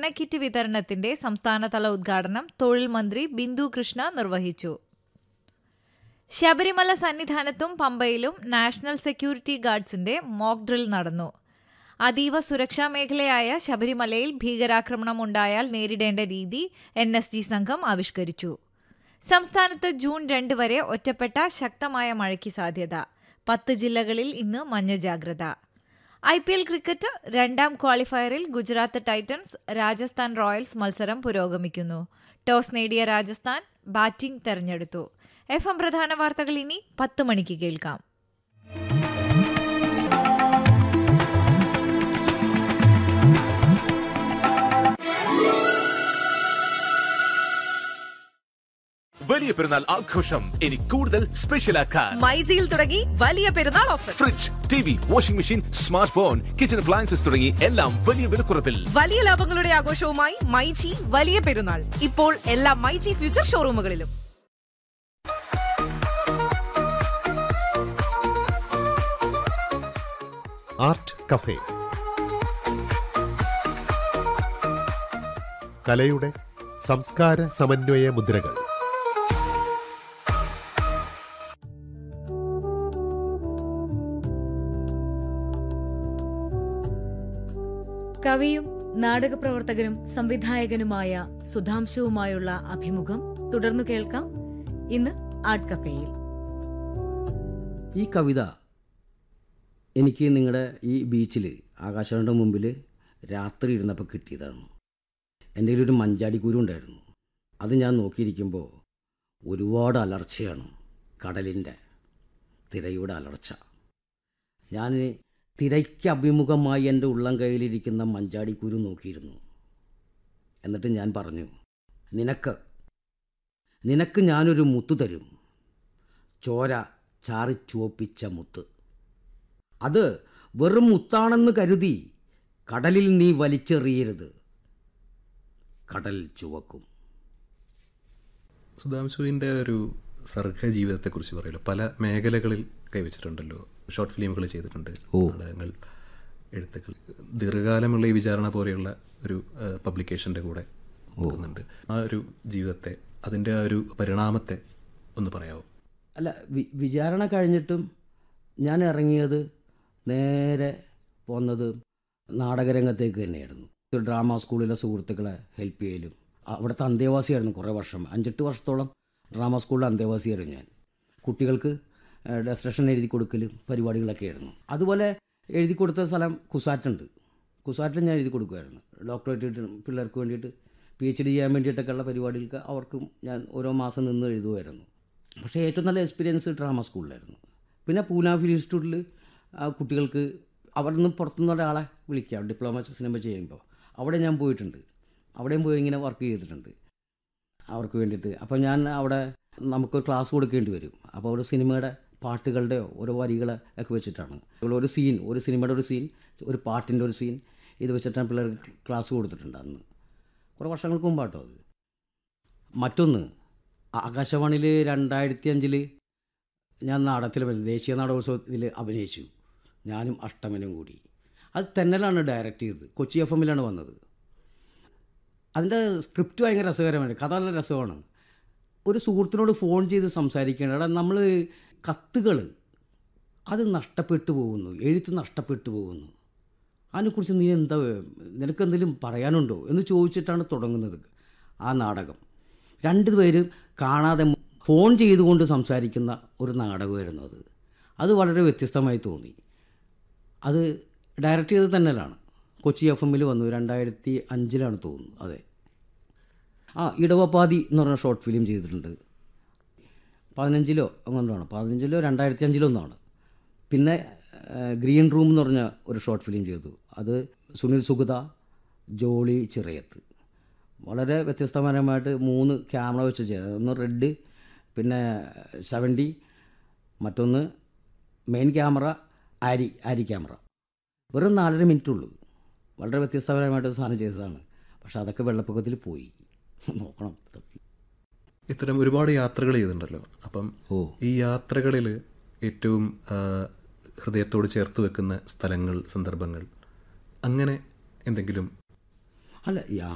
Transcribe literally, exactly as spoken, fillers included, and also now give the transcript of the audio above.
Kit വിതരണത്തിന്റെ സംസ്ഥാനതല ഉദ്ഘാടനം തൊഴിൽ മന്ത്രി ബിന്ദു കൃഷ്ണ നിർവഹിച്ചു. ശബരിമല സന്നിധാനത്തും പമ്പയിലും നാഷണൽ സെക്യൂരിറ്റി ഗാർഡ്സിന്റെ മോക്ക് ഡ്രിൽ നടന്നു. അതീവ സുരക്ഷാ മേഖലയായ ശബരിമലയിൽ ഭീകരാക്രമണം ഉണ്ടായാൽ നേരിടേണ്ട രീതി എൻ എസ് ജി സംഘം ആവിഷ്കരിച്ചു. സംസ്ഥാനത്ത് ജൂൺ രണ്ട് വരെ ഒറ്റപ്പെട്ട ശക്തമായ മഴയ്ക്ക് സാധ്യത. പത്ത് ജില്ലകളിൽ ഇന്ന് മഞ്ഞ ജാഗ്രത. ഐ പി എൽ ക്രിക്കറ്റ് രണ്ടാം ക്വാളിഫയറിൽ ഗുജറാത്ത് ടൈറ്റൻസ് രാജസ്ഥാൻ റോയൽസ് മത്സരം പുരോഗമിക്കുന്നു. ടോസ് നേടിയ രാജസ്ഥാൻ ബാറ്റിംഗ് തെരഞ്ഞെടുത്തു. എഫ് എം പ്രധാന വാർത്തകൾ ഇനി പത്ത് മണിക്ക് കേൾക്കാം. വലിയ പെരുന്നാൾ ആഘോഷം ഇനി കൂടുതൽ സ്പെഷ്യലാക്കാൻ മൈജിയിൽ തുടങ്ങി വലിയ പെരുന്നാൾ offer. Fridge, T V, washing machine, smart phone, kitchen appliances തുടങ്ങി എല്ലാം വലിയ വിലക്കുറവിൽ. വലിയ ലാഭങ്ങളുടെ ആഘോഷവുമായി മൈജി വലിയ പെരുന്നാൾ ഇപ്പോൾ എല്ലാ മൈജി ഫ്യൂച്ചർ ഷോറൂമുകളിലും. ആർട്ട് കഫേ, കലയുടെ സംസ്കാര സമന്വയ മുദ്രകൾ. കവിയും നാടകപ്രവർത്തകനും സംവിധായകനുമായ സുധാംശുവുമായുള്ള അഭിമുഖം തുടർന്നു കേൾക്കാം ഇന്ന് ആർട്ട് കഫേയിൽ. ഈ കവിത എനിക്ക് നിങ്ങളുടെ ഈ ബീച്ചിൽ ആകാശവാണിയുടെ മുമ്പിൽ രാത്രി ഇരുന്നപ്പോൾ കിട്ടിയതാണ്. എൻ്റെ കയ്യിലൊരു മഞ്ചാടിക്കുരു ഉണ്ടായിരുന്നു. അത് ഞാൻ നോക്കിയിരിക്കുമ്പോൾ ഒരുപാട് അലർച്ചയാണ്, കടലിൻ്റെ തിരയുടെ അലർച്ച. ഞാൻ തിരയ്ക്ക് അഭിമുഖമായി എൻ്റെ ഉള്ളം കയ്യിലിരിക്കുന്ന മഞ്ചാടിക്കുരു നോക്കിയിരുന്നു. എന്നിട്ട് ഞാൻ പറഞ്ഞു, നിനക്ക് നിനക്ക് ഞാനൊരു മുത്ത് തരും, ചോര ചാറി ചുവപ്പിച്ച മുത്ത്. അത് വെറും മുത്താണെന്ന് കരുതി കടലിൽ നീ വലിച്ചെറിയരുത്, കടൽ ചുവക്കും. സുധാംശുവിൻ്റെ ഒരു സർഗജീവിതത്തെക്കുറിച്ച് പറയുമല്ലോ, പല മേഖലകളിൽ കൈവച്ചിട്ടുണ്ടല്ലോ. ഷോർട്ട് ഫിലിമുകൾ ചെയ്തിട്ടുണ്ട്, നാടകങ്ങൾ, എഴുത്തുകൾ. ദീർഘകാലമുള്ള ഈ വിചാരണ പോലെയുള്ള ഒരു പബ്ലിക്കേഷൻ്റെ കൂടെ പോകുന്നുണ്ട്. ആ ഒരു ജീവിതത്തെ, അതിൻ്റെ ആ ഒരു പരിണാമത്തെ ഒന്ന് പറയാമോ? അല്ല, വി വിചാരണ കഴിഞ്ഞിട്ടും ഞാൻ ഇറങ്ങിയത് നേരെ പോകുന്നത് നാടകരംഗത്തേക്ക് തന്നെയായിരുന്നു. ഒരു ഡ്രാമ സ്കൂളിലെ സുഹൃത്തുക്കളെ ഹെൽപ്പ് ചെയ്യലും, അവിടുത്തെ അന്തേവാസിയായിരുന്നു കുറേ വർഷം. അഞ്ചെട്ട് വർഷത്തോളം ഡ്രാമ സ്കൂളിലെ അന്തേവാസിയായിരുന്നു ഞാൻ. കുട്ടികൾക്ക് ഡെസ്ട്രേഷൻ എഴുതി കൊടുക്കലും പരിപാടികളൊക്കെ ആയിരുന്നു. അതുപോലെ എഴുതി കൊടുത്ത സ്ഥലം കുസാറ്റുണ്ട്. കുസാറ്റിൽ ഞാൻ എഴുതി കൊടുക്കുമായിരുന്നു. ഡോക്ടറേറ്റ് പിള്ളേർക്ക് വേണ്ടിയിട്ട്, പി എച്ച് ഡി ചെയ്യാൻ വേണ്ടിയിട്ടൊക്കെയുള്ള പരിപാടികൾക്ക് അവർക്കും ഞാൻ ഓരോ മാസം നിന്ന് എഴുതുമായിരുന്നു. പക്ഷേ ഏറ്റവും നല്ല എക്സ്പീരിയൻസ് ഡ്രാമ സ്കൂളിലായിരുന്നു. പിന്നെ പൂന ഫിലിം ഇൻസ്റ്റിറ്റ്യൂട്ടിൽ കുട്ടികൾക്ക് അവിടെ നിന്ന് പുറത്തുനിന്ന് ഒരാളെ വിളിക്കാം ഡിപ്ലോമ സിനിമ ചെയ്യുമ്പോൾ. അവിടെ ഞാൻ പോയിട്ടുണ്ട്. അവിടെയും പോയി ഇങ്ങനെ വർക്ക് ചെയ്തിട്ടുണ്ട് അവർക്ക് വേണ്ടിയിട്ട്. അപ്പോൾ ഞാൻ അവിടെ നമുക്ക് ക്ലാസ് കൊടുക്കേണ്ടി വരും. അപ്പോൾ ഒരു സിനിമയുടെ പാട്ടുകളുടെയോ ഓരോ വരികളെ ഒക്കെ വെച്ചിട്ടാണ് ഒരു സീൻ, ഒരു സിനിമയുടെ ഒരു സീൻ, ഒരു പാട്ടിൻ്റെ ഒരു സീൻ, ഇത് വെച്ചിട്ടാണ് പിള്ളേർക്ക് ക്ലാസ് കൊടുത്തിട്ടുണ്ട് അന്ന്, കുറേ വർഷങ്ങൾക്ക് മുമ്പാട്ടോ അത്. മറ്റൊന്ന്, ആകാശവാണിയിൽ രണ്ടായിരത്തി അഞ്ചിൽ ഞാൻ നാടകത്തിൽ ദേശീയ നാടകോത്സവത്തിൽ അഭിനയിച്ചു, ഞാനും അഷ്ടമനും കൂടി. അത് തെന്നലാണ് ഡയറക്റ്റ് ചെയ്തത്, കൊച്ചി എഫ് എമ്മിലാണ് വന്നത്. അതിൻ്റെ സ്ക്രിപ്റ്റ് ഭയങ്കര രസകരമാണ്, കഥ നല്ല രസമാണ്. ഒരു സുഹൃത്തിനോട് ഫോൺ ചെയ്ത് സംസാരിക്കേണ്ട, എടാ നമ്മൾ കത്തുകൾ അത് നഷ്ടപ്പെട്ടു പോകുന്നു, എഴുത്ത് നഷ്ടപ്പെട്ടു പോകുന്നു, അതിനെക്കുറിച്ച് നീ എന്താ, നിനക്കെന്തെങ്കിലും പറയാനുണ്ടോ എന്ന് ചോദിച്ചിട്ടാണ് തുടങ്ങുന്നത് ആ നാടകം. രണ്ട് പേരും കാണാതെ ഫോൺ ചെയ്തുകൊണ്ട് സംസാരിക്കുന്ന ഒരു നാടകമായിരുന്നു അത്. അത് വളരെ വ്യത്യസ്തമായി തോന്നി. അത് ഡയറക്റ്റ് ചെയ്തത് തന്നെയാണ്, കൊച്ചി എഫ് എമ്മിൽ വന്നു, രണ്ടായിരത്തി അഞ്ചിലാണ് തോന്നുന്നു. അതെ. ആ ഇടവപ്പാതി എന്ന് പറഞ്ഞ ഷോർട്ട് ഫിലിം ചെയ്തിട്ടുണ്ട്. പതിനഞ്ചിലോ അങ്ങനെയാണ്, പതിനഞ്ചിലോ രണ്ടായിരത്തി അഞ്ചിലോ ഒന്നാണ്. പിന്നെ ഗ്രീൻ റൂം എന്ന് പറഞ്ഞ ഒരു ഷോർട്ട് ഫിലിം ചെയ്തു. അത് സുനിൽ സുഗത, ജോളി ചിറയത്ത്. വളരെ വ്യത്യസ്തപരമായിട്ട് മൂന്ന് ക്യാമറ വെച്ച് ചെയ്തത്. ഒന്ന് റെഡ്, പിന്നെ സെവൻറ്റി, മറ്റൊന്ന് മെയിൻ ക്യാമറ, ആരി ആരി ക്യാമറ. വെറും നാലര മിനിറ്റുള്ളൂ. വളരെ വ്യത്യസ്തപരമായിട്ട് സാധനം ചെയ്തതാണ്. പക്ഷെ അതൊക്കെ വെള്ളപ്പൊക്കത്തിൽ പോയി. നോക്കണം. ഇത്തരം ഒരുപാട് യാത്രകൾ ചെയ്തിട്ടുണ്ടല്ലോ. അപ്പം ഈ യാത്രകളിൽ ഏറ്റവും ഹൃദയത്തോട് ചേർത്ത് വെക്കുന്ന സ്ഥലങ്ങൾ, സന്ദർഭങ്ങൾ, അങ്ങനെ എന്തെങ്കിലും? അല്ല,